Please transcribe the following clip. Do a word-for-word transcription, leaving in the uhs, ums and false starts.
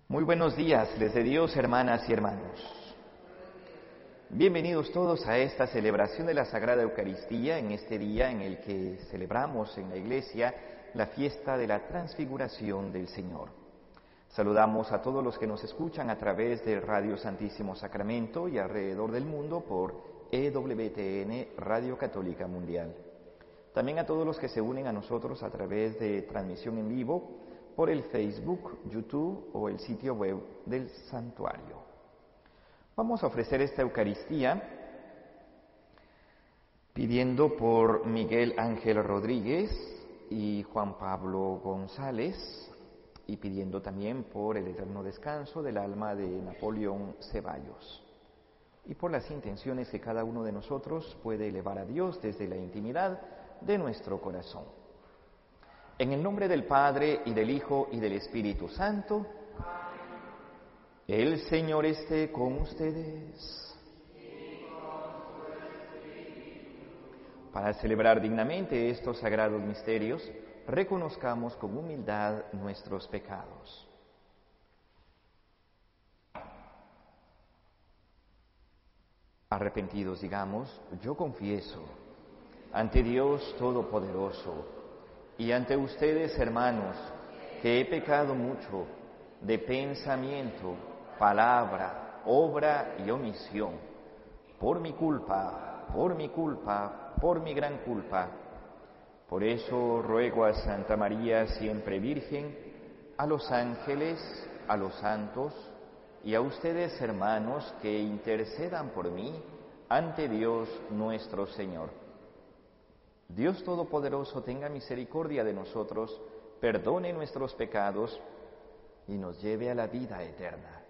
Muy buenos días, les de Dios, hermanas y hermanos. Bienvenidos todos a esta celebración de la Sagrada Eucaristía, en este día en el que celebramos en la Iglesia la fiesta de la Transfiguración del Señor. Saludamos a todos los que nos escuchan a través de Radio Santísimo Sacramento y alrededor del mundo por E W T N Radio Católica Mundial. También a todos los que se unen a nosotros a través de transmisión en vivo por el Facebook, YouTube o el sitio web del santuario. Vamos a ofrecer esta Eucaristía pidiendo por Miguel Ángel Rodríguez y Juan Pablo González y pidiendo también por el eterno descanso del alma de Napoleón Ceballos y por las intenciones que cada uno de nosotros puede elevar a Dios desde la intimidad de nuestro corazón. En el nombre del Padre, y del Hijo, y del Espíritu Santo, el Señor esté con ustedes. Para celebrar dignamente estos sagrados misterios, reconozcamos con humildad nuestros pecados. Arrepentidos, digamos, yo confieso ante Dios Todopoderoso y ante ustedes, hermanos, que he pecado mucho de pensamiento, palabra, obra y omisión, por mi culpa, por mi culpa, por mi gran culpa. Por eso ruego a Santa María, siempre Virgen, a los ángeles, a los santos y a ustedes, hermanos, que intercedan por mí ante Dios nuestro Señor. Dios Todopoderoso tenga misericordia de nosotros, perdone nuestros pecados y nos lleve a la vida eterna.